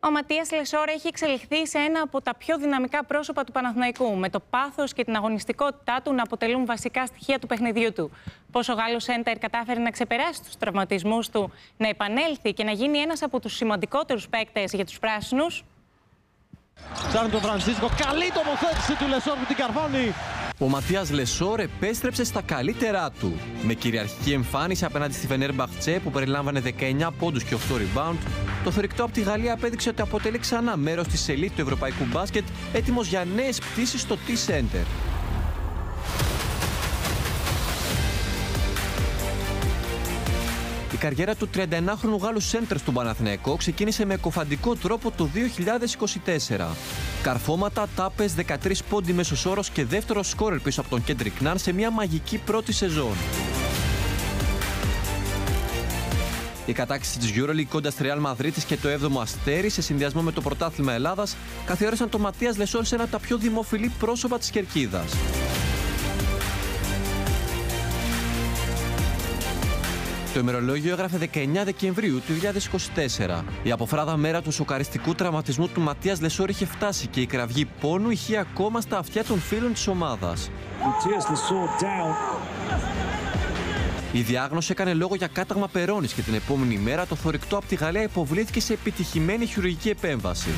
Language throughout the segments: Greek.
Ο Ματίας Λεσόρ έχει εξελιχθεί σε ένα από τα πιο δυναμικά πρόσωπα του Παναθηναϊκού, με το πάθος και την αγωνιστικότητά του να αποτελούν βασικά στοιχεία του παιχνιδιού του. Πώς ο Γάλλος Σέντερ κατάφερε να ξεπεράσει τους τραυματισμούς του, να επανέλθει και να γίνει ένας από τους σημαντικότερους παίκτες για τους πράσινους. Ψάχνει τον Φρανσίσκο, καλή τοποθέτηση του Λεσόρ που την καρφώνει. Ο Ματίας Λεσόρ επέστρεψε στα καλύτερά του. Με κυριαρχική εμφάνιση απέναντι στη Φενέρμπαχτσε που περιλάμβανε 19 πόντους και 8 rebound, το θωρηκτό από τη Γαλλία απέδειξε ότι αποτελεί ξανά μέρος της ελίτ του ευρωπαϊκού μπάσκετ, έτοιμος για νέες πτήσεις στο T-Center. Η καριέρα του 31χρονου Γάλλου σέντερ στον Παναθηναϊκό ξεκίνησε με εκοφαντικό τρόπο το 2024. Καρφώματα, τάπες, 13 πόντι μέσος όρος και δεύτερο σκόρερ πίσω από τον Κέντρικ Ναν σε μια μαγική πρώτη σεζόν. Η κατάκτηση της EuroLeague κοντά στη Real Madrid και το 7ο Αστέρι σε συνδυασμό με το πρωτάθλημα Ελλάδας καθιέρωσαν τον Ματίας Λεσόρ σε ένα από τα πιο δημοφιλή πρόσωπα της κερκίδας. Το ημερολόγιο έγραφε 19 Δεκεμβρίου του 2024. Η αποφράδα μέρα του σοκαριστικού τραυματισμού του Ματίας Λεσόρ είχε φτάσει και η κραυγή πόνου ηχεί ακόμα στα αυτιά των φίλων της ομάδας. Η διάγνωση έκανε λόγο για κάταγμα περώνης και την επόμενη μέρα το θωρηκτό από τη Γαλλία υποβλήθηκε σε επιτυχημένη χειρουργική επέμβαση.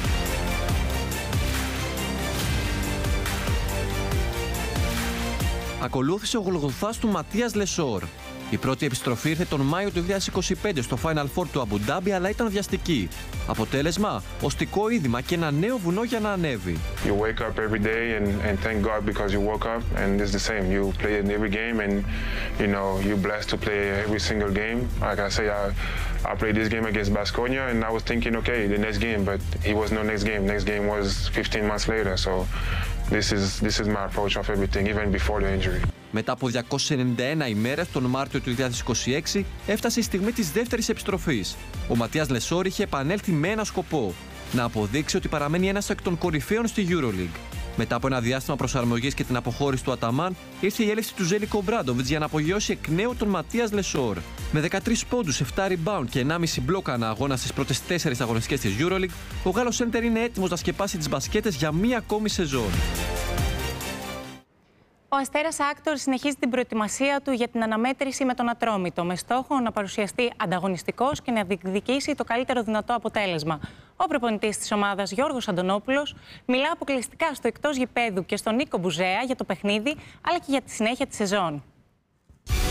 Ακολούθησε ο γολγοθάς του Ματίας Λεσόρ. Η πρώτη επιστροφή ήρθε τον Μάιο του 2025 στο Final Four του Αμπου Ντάμπι, αλλά ήταν βιαστική. Αποτέλεσμα, οστικό είδημα και ένα νέο βουνό για να ανέβει. You wake up every day and thank God because you woke up and it's the same. You play in every game and you know you're blessed to play every single game. Like I say, I played this game against Baskonia and I was thinking, okay, the next game, but it was no next game. Next game was 15 months later, so this is my approach of everything, even before the injury. Μετά από 291 ημέρες, τον Μάρτιο του 2026, έφτασε η στιγμή της δεύτερης επιστροφής. Ο Ματίας Λεσόρ είχε επανέλθει με ένα σκοπό: να αποδείξει ότι παραμένει ένας εκ των κορυφαίων στη EuroLeague. Μετά από ένα διάστημα προσαρμογής και την αποχώρηση του Αταμάν, ήρθε η έλευση του Ζέλικο Μπράντοβιτς για να απογειώσει εκ νέου τον Ματίας Λεσόρ. Με 13 πόντους, 7 rebound και 1,5 μπλόκα ανά αγώνα στις πρώτες 4 αγωνιστικές της EuroLeague, ο Γάλλος σέντερ είναι έτοιμος να σκεπάσει τις μπασκέτες για μία ακόμη σεζόν. Ο Αστέρας Άκτορ συνεχίζει την προετοιμασία του για την αναμέτρηση με τον Ατρόμητο, με στόχο να παρουσιαστεί ανταγωνιστικός και να διεκδικήσει το καλύτερο δυνατό αποτέλεσμα. Ο προπονητής της ομάδας, Γιώργος Αντωνόπουλος, μιλά αποκλειστικά στο εκτός γηπέδου και στον Νίκο Μπουζέα για το παιχνίδι, αλλά και για τη συνέχεια της σεζόν.